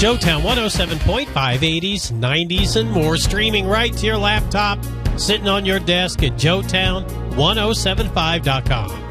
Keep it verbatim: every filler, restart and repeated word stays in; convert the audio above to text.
Joetown one oh seven point five, eighties, nineties, and more. Streaming right to your laptop, sitting on your desk at joetown ten seventy-five dot com.